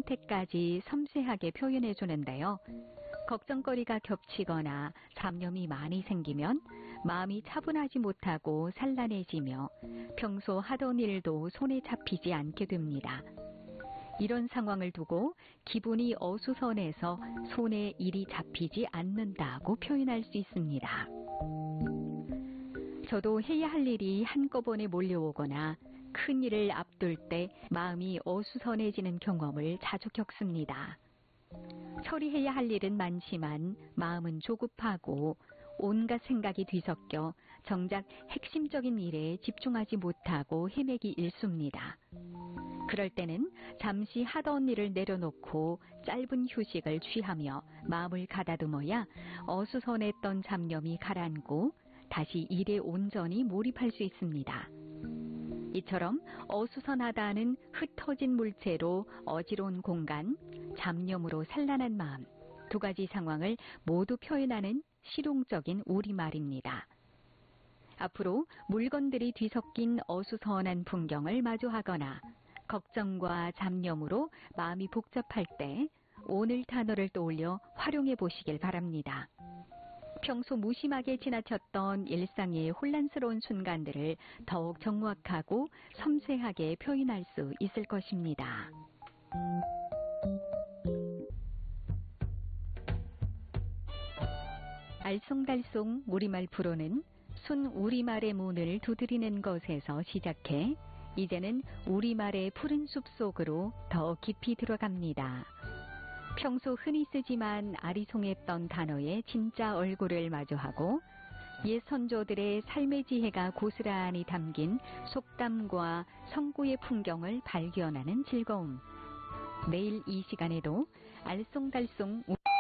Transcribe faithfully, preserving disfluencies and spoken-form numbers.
상태까지 섬세하게 표현해 주는데요. 걱정거리가 겹치거나 잡념이 많이 생기면 마음이 차분하지 못하고 산란해지며 평소 하던 일도 손에 잡히지 않게 됩니다. 이런 상황을 두고 기분이 어수선해서 손에 일이 잡히지 않는다고 표현할 수 있습니다. 저도 해야 할 일이 한꺼번에 몰려오거나 큰 일을 앞둘 때 마음이 어수선해지는 경험을 자주 겪습니다. 처리해야 할 일은 많지만 마음은 조급하고 온갖 생각이 뒤섞여 정작 핵심적인 일에 집중하지 못하고 헤매기 일쑤입니다. 그럴 때는 잠시 하던 일을 내려놓고 짧은 휴식을 취하며 마음을 가다듬어야 어수선했던 잡념이 가라앉고 다시 일에 온전히 몰입할 수 있습니다. 이처럼 어수선하다는 흩어진 물체로 어지러운 공간, 잡념으로 산란한 마음, 두 가지 상황을 모두 표현하는 실용적인 우리말입니다. 앞으로 물건들이 뒤섞인 어수선한 풍경을 마주하거나 걱정과 잡념으로 마음이 복잡할 때 오늘 단어를 떠올려 활용해 보시길 바랍니다. 평소 무심하게 지나쳤던 일상의 혼란스러운 순간들을 더욱 정확하고 섬세하게 표현할 수 있을 것입니다. 알쏭달쏭 우리말 프로는 순 우리말의 문을 두드리는 것에서 시작해 이제는 우리말의 푸른 숲 속으로 더 깊이 들어갑니다. 평소 흔히 쓰지만 아리송했던 단어의 진짜 얼굴을 마주하고 옛 선조들의 삶의 지혜가 고스란히 담긴 속담과 성구의 풍경을 발견하는 즐거움. 내일 이 시간에도 알쏭달쏭